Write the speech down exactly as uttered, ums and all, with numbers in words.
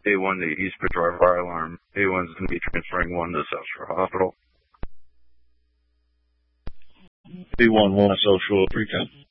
A one to East Bridgewater Fire Alarm. A one's going to be transferring one to South Shore Hospital. A one, one South Shore three ten.